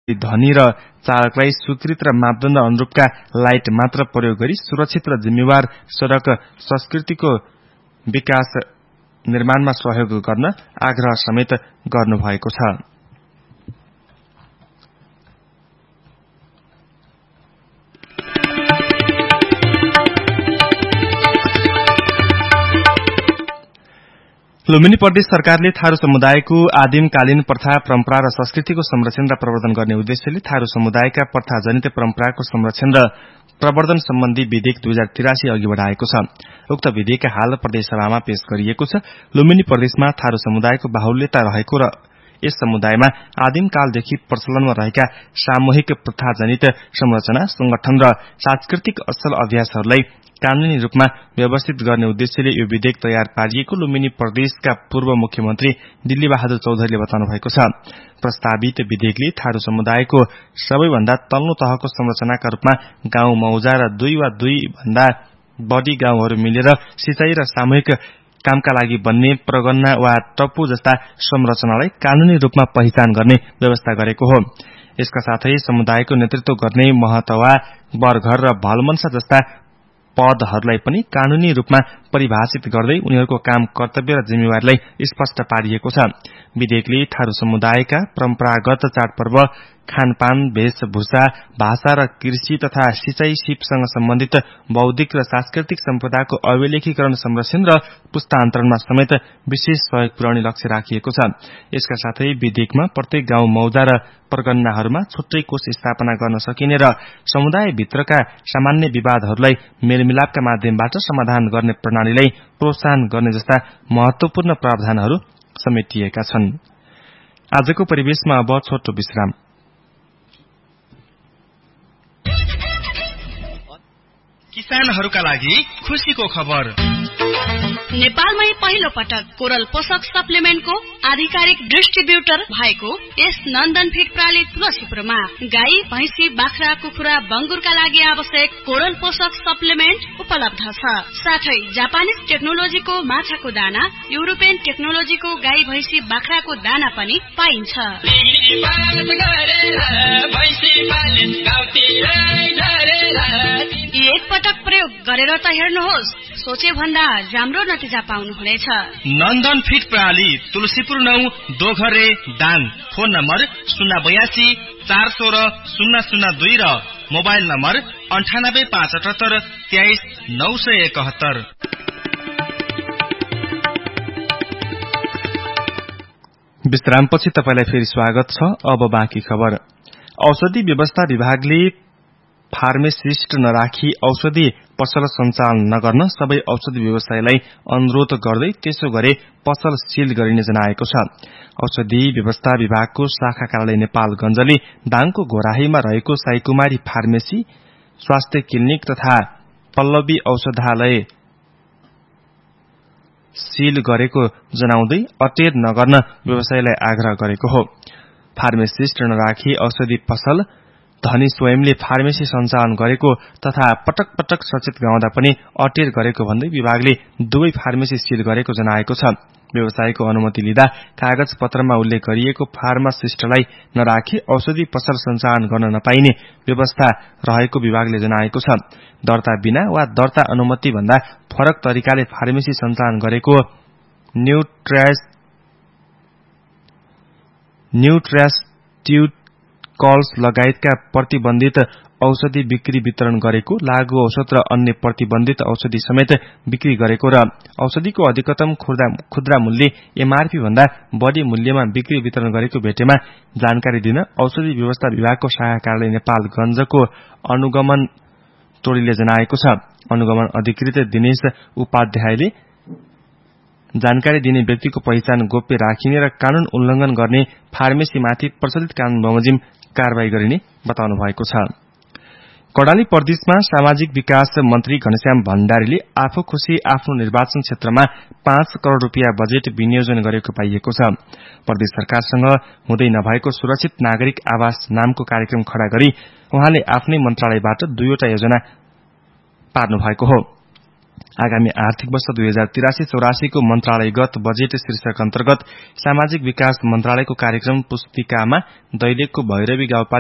धनी र चालकलाई स्वीकृत र मापदण्ड अनुरूपका लाइट मात्र प्रयोग गरी सुरक्षित र जिम्मेवार सड़क संस्कृतिको विकास निर्माणमा सहयोग गर्न आग्रह समेत गर्नुभएको छ। लुम्बिनी प्रदेश सरकारले थारू समुदायको आदिमकालीन प्रथा परम्परा र संस्कृतिको संरक्षण र प्रवर्धन गर्ने उद्देश्यले थारू समुदायका प्रथाजनित परम्पराको संरक्षण र प्रवर्धन सम्बन्धी विधेयक 2083 अघि बढ़ाएको छ। उक्त विधेयक हाल प्रदेशसभामा पेश गरिएको छ। लुम्बिनी प्रदेशमा थारू समुदायको बाहुल्यता रहेको र यस समुदायमा आदिमकालदेखि प्रचलनमा रहेका सामूहिक प्रथाजनित संरचना, संगठन र सांस्कृतिक असल अभ्यासहरूलाई कानूनी रूपमा व्यवस्थित गर्ने उद्देश्यले यो विधेयक तयार पारिएको लुम्बिनी प्रदेशका पूर्व मुख्यमन्त्री दिल्ली बहादुर चौधरीले बताउनु भएको छ। प्रस्तावित विधेयकले थारू समुदायको सबैभन्दा तल्लो तहको संरचनाका रूपमा गाउँ मौजा र 2 वा 2 भन्दा बढी गाउँहरू मिलेर सिंचाई र सामूहिक कामका लागि बन्ने प्रगन्ना वा टप्पु जस्ता संरचनालाई कानूनी रूपमा पहिचान गर्ने व्यवस्था गरेको हो। यसका साथै समुदायको नेतृत्व गर्ने महतवा, बरघर र भलमनसा जस्ता पदहरूलाई पनि कानूनी रूपमा परिभाषित गर्दै उनीहरूको काम, कर्तव्य र जिम्मेवारीलाई स्पष्ट पारिएको छ। विधेयकले थारू समुदायका परम्परागत चाडपर्व, खानपान, वेशभूषा, भाषा र कृषि तथा सिंचाई सिपसँग सम्बन्धित बौद्धिक र सांस्कृतिक सम्पदाको अभिलेखीकरण, संरक्षण र पुस्तान्तरणमा समेत विशेष सहयोग पुर्याउने लक्ष्य राखिएको छ। यसका साथै विधेयकमा प्रत्येक गाउँ मौजा र परगन्नाहरूमा छुट्टै कोष स्थापना गर्न सकिने र समुदायभित्रका सामान्य विवादहरूलाई मेलमिलापका माध्यमबाट समाधान गर्ने प्रणालीलाई प्रोत्साहन गर्ने जस्ता महत्वपूर्ण प्रावधानहरू समेटिएका छन्। आजको परिवेशमा अब छोटो विश्राम। किसानहरूका लागि खुशीको खबर। नेपालमै पहिलो पटक कोरल पोषक सप्लिमेन्टको आधिकारिक डिस्ट्रिब्युटर भएको यस नन्दन फिड प्रणाली तुलसीपुरमा गाई, भैंसी, बाख्रा, कुखुरा, बंगुरका लागि आवश्यक कोरल पोषक सप्लिमेन्ट उपलब्ध छ। साथै जापानिज टेक्नोलोजीको माछाको दाना, युरोपियन टेक्नोलोजीको गाई, भैंसी, बाख्राको दाना पनि पाइन्छ। एक पटक प्रयोग गरेर त हेर्नुहोस्, सोचे भन्दा राम्रो नतिजा पाउनुहुनेछ। नन्दन फिड प्रणाली तुलसीपुर 9 दोघरे दाङ। फोन नम्बर 082 416 002 र मोबाइल नम्बर 98 578 23 971। विश्रामपछि तपाईलाई फेरि स्वागत छ। अब बाँकी खबर। औषधि व्यवस्था विभागले फार्मेसिस्ट नराखी औषधि पसल सञ्चालन नगर्न सबै औषधि व्यवसायीलाई अनुरोध गर्दै त्यसो गरे पसल सील गरिने जनाएको छ। औषधि व्यवस्था विभागको शाखा कार्यालय नेपालगञ्जले दाङको घोराहीमा रहेको साईकुमारी फार्मेसी, स्वास्थ्य क्लिनिक तथा पल्लवी औषधालय सील गरेको जनाउँदै अटेर नगर्न व्यवसायीलाई आग्रह गरेको हो। फार्मेसिस्ट नराखी औषधि पसल धनी स्वयंले फार्मेसी सञ्चालन गरेको तथा पटक पटक सचेत गाउँदा पनि अटेर गरेको भन्दै विभागले दुवै फार्मेसी सील गरेको जनाएको छ। व्यवसायको अनुमति लिँदा कागज पत्रमा उल्लेख गरिएको फार्मासिस्टलाई नराखी औषधि पसल सञ्चालन गर्न नपाइने व्यवस्था रहेको विभागले जनाएको छ। दर्ता बिना वा दर्ता अनुमति भन्दा फरक तरिकाले फार्मेसी सञ्चालन गरेको न्यूट्रास्टिकल्स लगायतका प्रतिबन्धित औषधि बिक्री वितरण गरेको, लागू औषध र अन्य प्रतिबन्धित औषधि समेत बिक्री गरेको र औषधिको अधिकतम खुद्रा मूल्य एमआरपी भन्दा बढी मूल्यमा बिक्री वितरण गरेको भेटेमा जानकारी दिन औषधि व्यवस्था विभागको शाखा कार्यालय नेपालगञ्जको अनुगमन टोलीले जनाएको छ। अनुगमन अधिकृत दिनेश उपाध्यायले जानकारी दिने व्यक्तिको पहिचान गोप्य राखिने र कानून उल्लंघन गर्ने फार्मेसीमाथि प्रचलित कानून बमोजिम कारवाही गरिने बताउनु भएको छ। कर्णाली प्रदेशमा सामाजिक विकास मन्त्री घनश्याम भण्डारीले आफू खुशी आफ्नो निर्वाचन क्षेत्रमा 5 करोड़ रुपियाँ बजेट विनियोजन गरेको पाइएको छ। प्रदेश सरकारसँग हुँदै नभएको सुरक्षित नागरिक आवास नामको कार्यक्रम खड़ा गरी उहाँले आफ्नै मन्त्रालयबाट 2 वटा योजना पार्नु भएको हो। आगामी आर्थिक वर्ष 2083-84 को मन्त्रालयगत बजेट शीर्षक अन्तर्गत सामाजिक विकास मन्त्रालयको कार्यक्रम पुस्तिकामा दैलेखको भैरवी गाउँपालिका